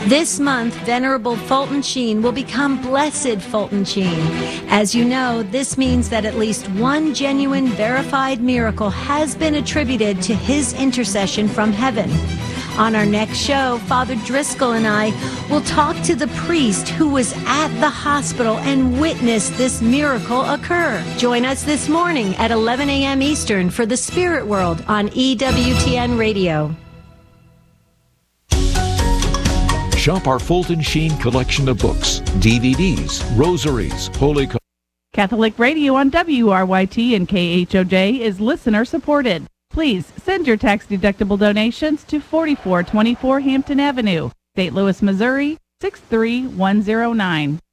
This month, Venerable Fulton Sheen will become Blessed Fulton Sheen. As you know, this means that at least one genuine, verified miracle has been attributed to his intercession from heaven. On our next show, Father Driscoll and I will talk to the priest who was at the hospital and witnessed this miracle occur. Join us this morning at 11 a.m. Eastern for The Spirit World on EWTN Radio. Shop our Fulton Sheen collection of books, DVDs, rosaries, holy... Catholic Radio on WRYT and KHOJ is listener supported. Please send your tax-deductible donations to 4424 Hampton Avenue, St. Louis, Missouri, 63109.